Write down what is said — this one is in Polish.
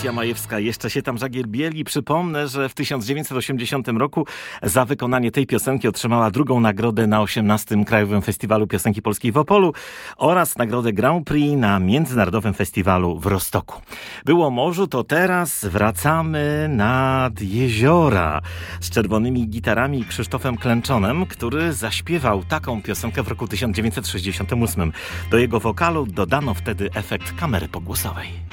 Alicja Majewska jeszcze się tam żagielbieli. Przypomnę, że w 1980 roku za wykonanie tej piosenki otrzymała drugą nagrodę na 18. Krajowym Festiwalu Piosenki Polskiej w Opolu oraz nagrodę Grand Prix na Międzynarodowym Festiwalu w Rostoku. Było morzu, to teraz wracamy nad jeziora z czerwonymi gitarami i Krzysztofem Klęczonem, który zaśpiewał taką piosenkę w roku 1968. Do jego wokalu dodano wtedy efekt kamery pogłosowej.